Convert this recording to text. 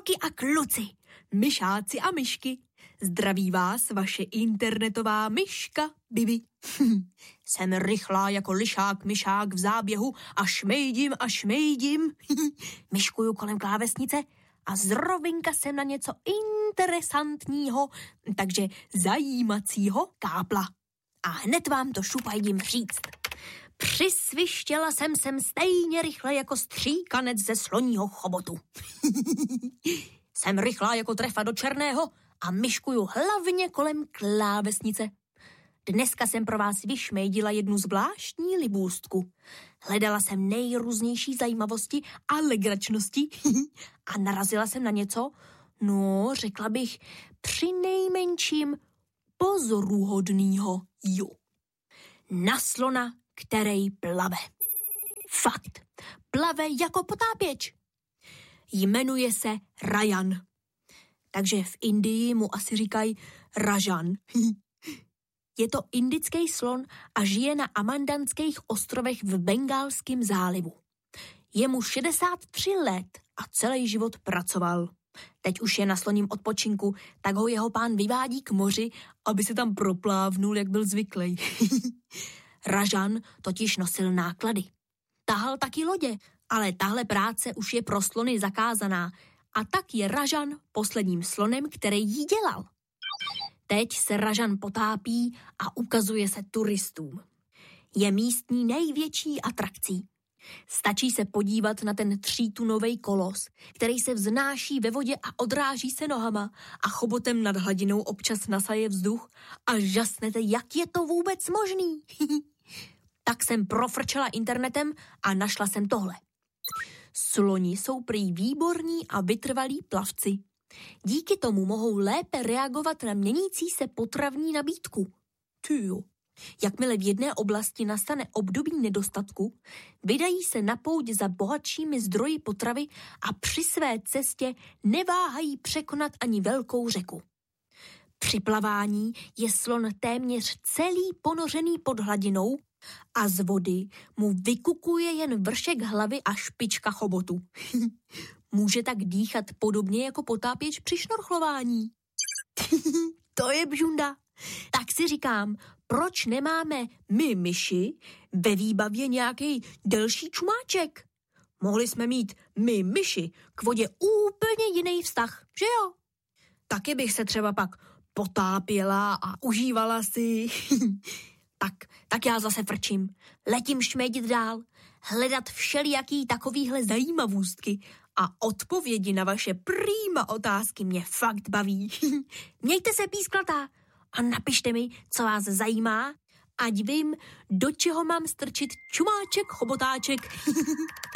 Holky a kluci, myšáci a myšky, zdraví vás vaše internetová myška Bibi. Jsem rychlá jako lišák, myšák v záběhu a šmejdím. Myškuju kolem klávesnice a zrovinka jsem na něco interesantního, takže zajímacího kápla. A hned vám to šupajdím říct. Přisvištěla jsem sem stejně rychle jako stříkanec ze sloního chobotu. Jsem rychlá jako trefa do černého a myškuju hlavně kolem klávesnice. Dneska jsem pro vás vyšmejdila jednu zvláštní libůstku. Hledala jsem nejrůznější zajímavosti a legračnosti a narazila jsem na něco, řekla bych, přinejmenším pozoruhodnýho. Na slona, který plave. Fakt, plave jako potápěč. Jmenuje se Rajan. Takže v Indii mu asi říkají Rajan. Je to indický slon a žije na Amandanských ostrovech v Bengálském zálivu. Je mu 63 let a celý život pracoval. Teď už je na sloním odpočinku, tak ho jeho pán vyvádí k moři, aby se tam proplávnul, jak byl zvyklý. Rajan totiž nosil náklady. Tahal taky lodě, ale tahle práce už je pro slony zakázaná a tak je Rajan posledním slonem, který jí dělal. Teď se Rajan potápí a ukazuje se turistům. Je místní největší atrakcí. Stačí se podívat na ten 3tunový kolos, který se vznáší ve vodě a odráží se nohama a chobotem nad hladinou občas nasaje vzduch a žasnete, jak je to vůbec možný. Tak jsem profrčela internetem a našla jsem tohle. Sloni jsou prý výborní a vytrvalí plavci. Díky tomu mohou lépe reagovat na měnící se potravní nabídku. Jakmile v jedné oblasti nastane období nedostatku, vydají se na pouť za bohatšími zdroji potravy a při své cestě neváhají překonat ani velkou řeku. Při plavání je slon téměř celý ponořený pod hladinou a z vody mu vykukuje jen vršek hlavy a špička chobotu. Může tak dýchat podobně jako potápěč při šnorchlování. To je bžunda. Tak si říkám, proč nemáme my myši ve výbavě nějaký delší čumáček? Mohli jsme mít my myši k vodě úplně jiný vztah, že jo? Taky bych se třeba pak potápěla a užívala si. Tak já zase frčím. Letím šmejdit dál, hledat všelijaký takovýhle zajímavůstky a odpovědi na vaše prýma otázky mě fakt baví. Mějte se, písklatá, a napište mi, co vás zajímá, ať vím, do čeho mám strčit čumáček, chobotáček.